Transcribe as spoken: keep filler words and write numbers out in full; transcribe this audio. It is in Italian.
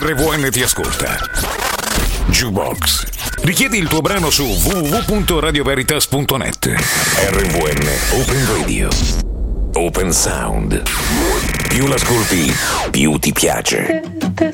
R V N ti ascolta. Jukebox. Richiedi il tuo brano su w w w punto radio veritas punto net. R V N Open Radio. Open Sound. Più l'ascolti, più ti piace.